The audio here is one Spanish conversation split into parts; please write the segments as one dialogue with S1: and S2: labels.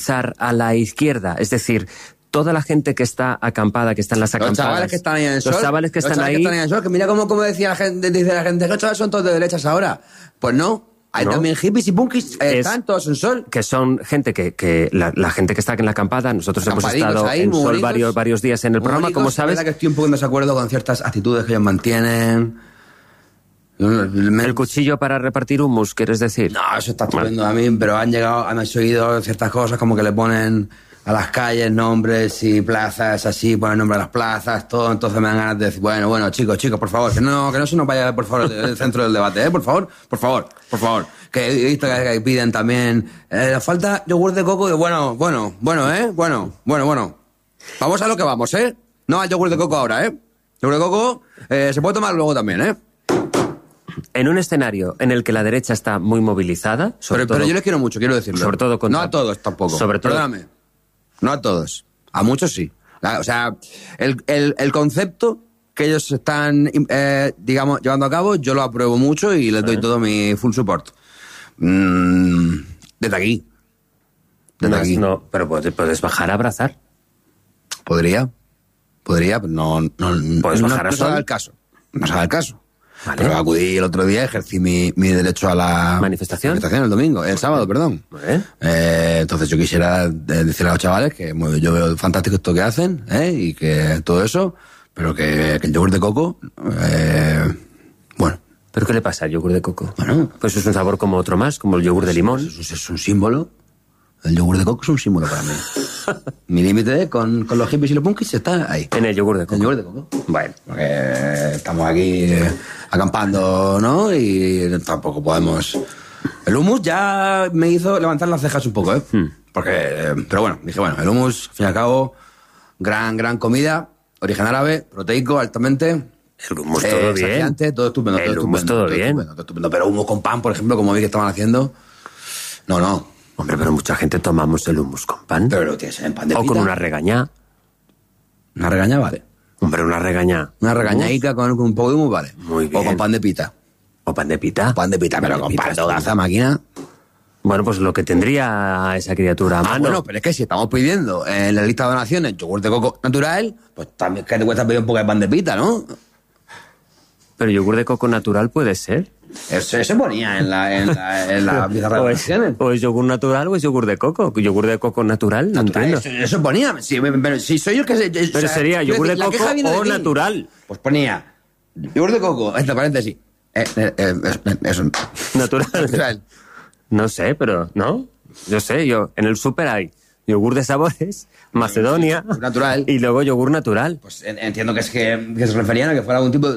S1: movilizar a la izquierda? Es decir, toda la gente que está acampada, que está en las acampadas...
S2: Los chavales que están ahí en el sol.
S1: Los chavales que están ahí...
S2: Que mira cómo decía la gente, dice la gente, los chavales son todos de derechas ahora. Pues no. Hay también hippies y punkis, están todos en sol.
S1: Que son gente que la gente que está en la acampada, nosotros hemos estado ahí, en sol varios días en el programa, como sabes.
S2: La verdad que estoy un poco en desacuerdo con ciertas actitudes que ellos mantienen.
S1: El cuchillo para repartir hummus, ¿quieres decir?
S2: No, eso está estupendo a mí, pero han oído ciertas cosas como que le ponen a las calles nombres y plazas así, ponen nombre a las plazas, todo, entonces me dan ganas de decir, bueno, chicos, por favor, que no se nos vaya, por favor, el centro del debate, por favor, que he visto que piden también, falta yogur de coco, y bueno, vamos a lo que vamos, no al yogur de coco ahora, yogur de coco, se puede tomar luego también,
S1: En un escenario en el que la derecha está muy movilizada...
S2: Pero yo les quiero mucho, quiero decirlo.
S1: Sobre todo
S2: no a todos tampoco. Perdóname. No a todos. A muchos sí. O sea, el concepto que ellos están, digamos, llevando a cabo, yo lo apruebo mucho y les doy todo mi full support. Desde aquí.
S1: No, pero puedes bajar a abrazar.
S2: Podría, pero no...
S1: ¿Puedes bajar a
S2: sol? No se da el caso.
S1: Vale.
S2: Pero acudí el otro día, ejercí mi derecho a la...
S1: ¿Manifestación?
S2: El domingo, el sábado, perdón. Entonces yo quisiera decirle a los chavales que yo veo fantástico esto que hacen, y que todo eso, pero que el yogur de coco, bueno.
S1: ¿Pero qué le pasa al yogur de coco?
S2: Bueno.
S1: Pues es un sabor como otro más, como el yogur de limón.
S2: Es un símbolo. El yogur de coco es un símbolo para mí. Mi límite con los hippies y los punkis está ahí.
S1: En el yogur de coco.
S2: En el yogur de coco.
S1: Bueno.
S2: Porque estamos aquí acampando, ¿no? Y tampoco podemos... El hummus ya me hizo levantar las cejas un poco, Porque... pero bueno, dije, el hummus, al fin y al cabo, gran comida, origen árabe, proteico, altamente...
S1: El hummus todo bien.
S2: Todo estupendo.
S1: El hummus todo bien.
S2: Estupendo. Pero hummus con pan, por ejemplo, como vi que estaban haciendo... No.
S1: Hombre, pero mucha gente tomamos el hummus con pan.
S2: Pero lo tienes en pan de pita.
S1: O con una regañá.
S2: Una regañá vale.
S1: Hombre, una regañá.
S2: Una regañadica con un poco de hummus vale.
S1: Muy bien.
S2: O con pan de pita.
S1: ¿O pan de pita?
S2: Pan de pita, pero con pan de hogaza, máquina.
S1: Bueno, pues lo que tendría esa criatura a mano.
S2: Bueno, pero es que si estamos pidiendo en la lista de donaciones yogur de coco natural, pues también que te cuesta pedir un poco de pan de pita, ¿no?
S1: Pero yogur de coco natural puede ser.
S2: Eso ponía en la pizarra de donaciones.
S1: O es yogur natural o es yogur de coco. Yogur de coco natural, no entiendo.
S2: Eso ponía. Sí, pero si soy yo que...
S1: Pero sería yogur de coco o natural.
S2: Pues ponía yogur de coco, entre paréntesis. Eso.
S1: Natural. No sé, pero ¿no? Yo sé, en el súper hay yogur de sabores, Macedonia,
S2: natural,
S1: y luego yogur natural.
S2: Pues entiendo que se referían a que fuera algún tipo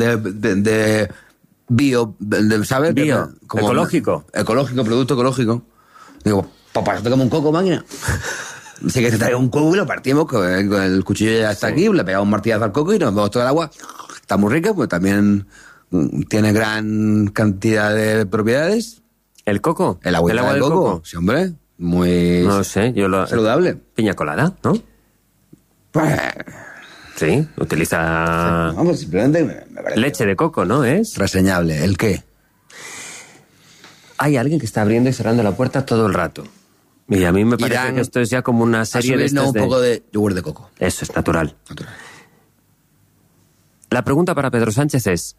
S2: de bio, ¿sabes?
S1: Bio, como ecológico.
S2: Producto ecológico. Digo, papá, yo te como un coco, máquina. Dice que te traiga un coco y lo partimos, con el cuchillo ya está aquí, le pegamos un martillazo al coco y nos vamos todo el agua. Está muy rica, pues también tiene gran cantidad de propiedades.
S1: ¿El coco?
S2: El agua del coco. Sí, hombre. Muy...
S1: No sé,
S2: saludable.
S1: Piña colada, ¿no?
S2: Pues...
S1: Sí, utiliza...
S2: No, pues simplemente me parece...
S1: Leche de coco, ¿no es?
S2: Reseñable. ¿El qué?
S1: Hay alguien que está abriendo y cerrando la puerta todo el rato. Y a mí me parece que esto es ya como una serie de estas
S2: un poco de yogur de coco.
S1: Eso es natural. La pregunta para Pedro Sánchez es...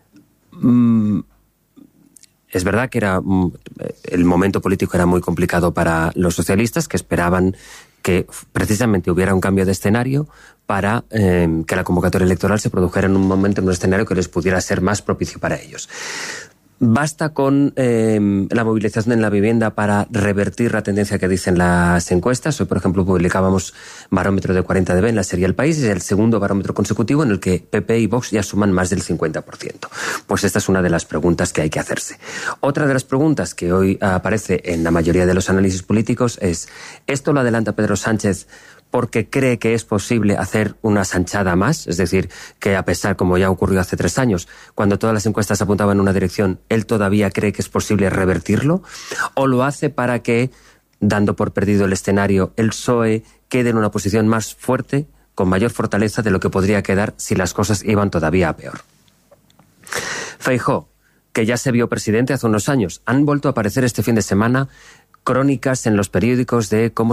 S1: es verdad que el momento político era muy complicado para los socialistas, que esperaban que precisamente hubiera un cambio de escenario para que la convocatoria electoral se produjera en un momento, en un escenario que les pudiera ser más propicio para ellos. ¿Basta con la movilización en la vivienda para revertir la tendencia que dicen las encuestas? Hoy, por ejemplo, publicábamos barómetro de 40dB en la serie El País, es el segundo barómetro consecutivo en el que PP y Vox ya suman más del 50%. Pues esta es una de las preguntas que hay que hacerse. Otra de las preguntas que hoy aparece en la mayoría de los análisis políticos es: ¿esto lo adelanta Pedro Sánchez porque cree que es posible hacer una sanchada más? Es decir, que a pesar, como ya ocurrió hace 3 años, cuando todas las encuestas apuntaban en una dirección, él todavía cree que es posible revertirlo. ¿O lo hace para que, dando por perdido el escenario, el PSOE quede en una posición más fuerte, con mayor fortaleza de lo que podría quedar si las cosas iban todavía a peor? Feijóo, que ya se vio presidente hace unos años, han vuelto a aparecer este fin de semana crónicas en los periódicos de cómo